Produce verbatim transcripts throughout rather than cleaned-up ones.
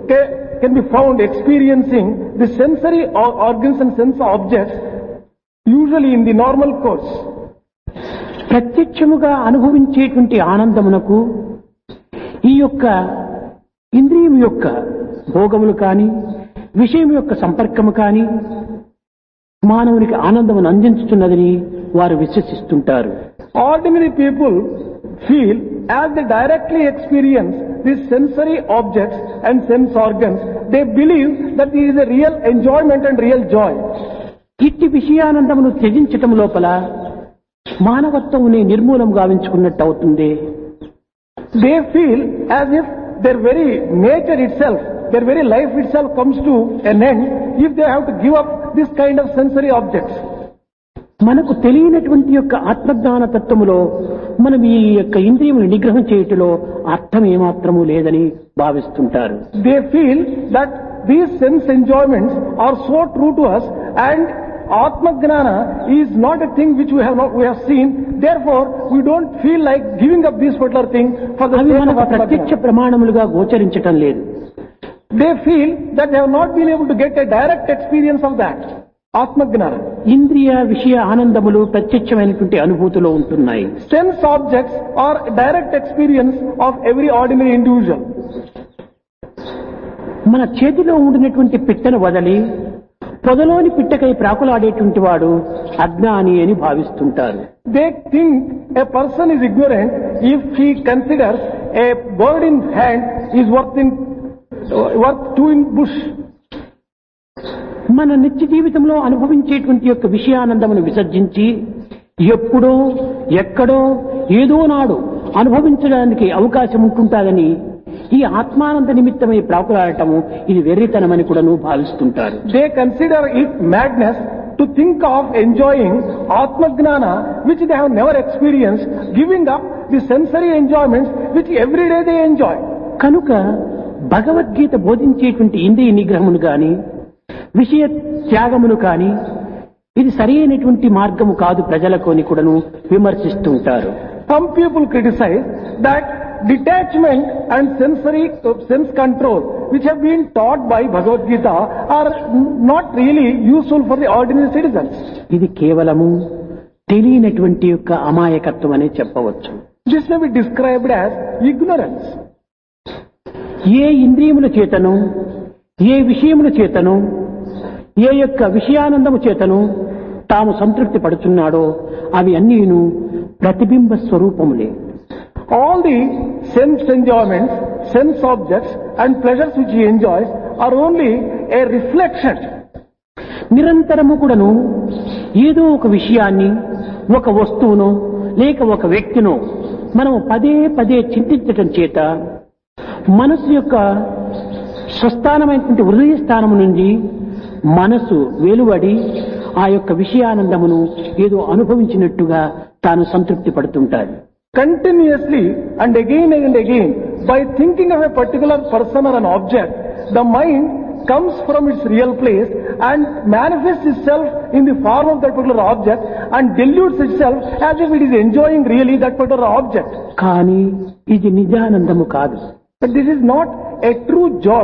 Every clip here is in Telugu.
ca- can be found experiencing the sensory or- organs and sense objects usually in the normal course. ప్రత్యక్షముగా అనుభవించేటువంటి ఆనందమునకు ఈ యొక్క ఇంద్రియం యొక్క భోగములు కాని విషయం యొక్క సంపర్కము కాని మానవునికి ఆనందమును అందించుతున్నదని వారు విశ్వసిస్తుంటారు. Ordinary people feel as they directly experience these sensory objects and sense organs, they believe that there is a real enjoyment and real joy. ఇట్టి విషయానందమును త్యజించటం లోపల మానవత్వముని నిర్మూలం గావించుకున్నట్టు అవుతుంది. They feel as if their very nature itself, their very life itself comes to an end if they have to give up this kind of sensory objects. మనకు తెలియనటువంటి యొక్క ఆత్మజ్ఞాన తత్వములో మనం ఈ యొక్క ఇంద్రియములు నిగ్రహం చేయుటలో అర్థం ఏమాత్రము లేదని భావిస్తుంటారు. They feel that these sense enjoyments are so true to us and Atma Gnana is not a thing which we have not we have seen. Therefore, we don't feel like giving up this particular thing for the అవి sake of మనకు Atma ప్రత్యక్ష Gnana. ప్రమాణములుగా గోచరించటం లేదు. They feel that they have not been able to get a direct experience of that Atma Gnana. ఇంద్రియ విషయ ఆనందములు ప్రత్యక్షమైనటువంటి అనుభూతిలో ఉంటున్నాయి. Sense objects are direct experience of every ordinary individual. మన చేతిలో ఉండినటువంటి పిట్టను వదలి పొదలోని పిట్టకై ప్రాకులాడేటువంటి వాడు అజ్ఞాని అని భావిస్తుంటారు. They think a person is ignorant if he considers a bird in hand is worth in worth two in bush. మన నిత్య జీవితంలో అనుభవించేటువంటి యొక్క విషయానందమును విసర్జించి ఎప్పుడో ఎక్కడో ఏదో నాడు అనుభవించడానికి అవకాశం ఉంటుంటాదని ఈ ఆత్మానంద నిమిత్తమై ప్రాకులాడటము ఇది వెర్రితనమని కూడాను భావిస్తుంటారు. They consider it madness to think of enjoying Atma Gnana which they have never experienced, giving up the sensory enjoyments which every day they enjoy. కనుక భగవద్గీత బోధించేటువంటి ఇంద్రియ నిగ్రహమును గాని విషయ త్యాగమును కాని ఇది సరైనటువంటి మార్గము కాదు ప్రజలకు అని కూడాను విమర్శిస్తుంటారు. Some people criticize that detachment and sensory uh, sense control which have been taught by Bhagavad Gita are not really useful for the ordinary citizens. ఇది కేవలము తెలియనటువంటి యొక్క అమాయకత్వం అనే చెప్పవచ్చు. This may be described as ignorance. ఏ ఇంద్రియముల చేతను ఏ విషయముల చేతను ఏ యొక్క విషయానందము చేతను తాము సంతృప్తి పడుతున్నాడో అవి అన్నీను ప్రతిబింబ స్వరూపములే. All the sense enjoyments, sense objects and pleasures which he enjoys are only a reflection. నిరంతరము కూడాను ఏదో ఒక విషయాన్ని ఒక వస్తువును లేక ఒక వ్యక్తిను మనం పదే పదే చింతించటం చేత మనసు యొక్క స్వస్థానమైనటువంటి హృదయ స్థానము నుండి మనసు వెలువడి ఆ యొక్క విషయానందమును ఏదో అనుభవించినట్టుగా తాను సంతృప్తి పడుతుంటాడు. Continuously and again and again, by thinking of a particular person or an object, the mind comes from its real place and manifests itself in the form of that particular object and dilutes itself as if it is enjoying really that particular object. కానీ ఇది నిజానందము కాదు. But this is not a true joy.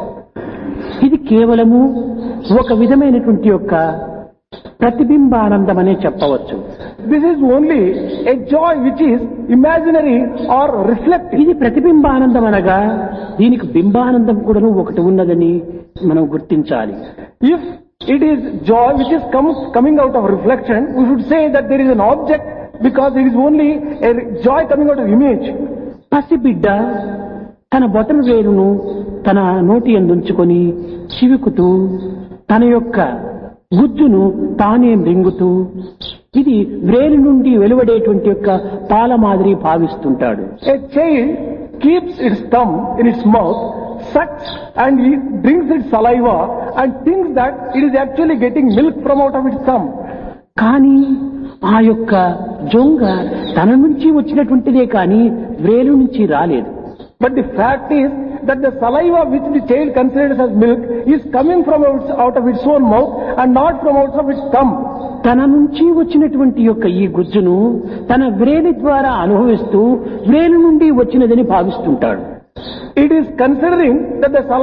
ఇది కేవలము ఒక విధమైనటువంటి యొక్క ప్రతిబింబానందం అనే చెప్పవచ్చు. This is only a joy which is imaginary or reflective. ఇది ప్రతిబింబానందం అనగా దీనికి బింబానందం కూడా ఒకటి ఉన్నదని మనం గుర్తించాలి. If it is joy which is come, coming out of reflection, we should say that there is an object because it is only a joy coming out of image. పసిబిడ్డ తన బొటన వేలును తన నోటి యందుంచుకొని చివుకుతూ తన యొక్క గుజ్జును తానే మృంగుతూ ఇది వ్రేలు నుండి వెలువడేటువంటి యొక్క పాల మాదిరి భావిస్తుంటాడు. A child keeps its thumb in its mouth, sucks and it drinks its saliva and thinks that it is actually getting milk from out of its thumb. కానీ ఆ యొక్క జొంగ తన నుంచి వచ్చినటువంటిదే కానీ వ్రేలు నుంచి రాలేదు. But the fact is that the saliva which the child considers as milk is coming from out, out of its own mouth and not from out of its thumb. తన నుంచి వచ్చినటువంటి యొక్క ఈ గుజ్జును తన వ్రేలి ద్వారా అనుభవిస్తూ వ్రేలు నుండి వచ్చినదని భావిస్తుంటాడు. It is considering that the saliva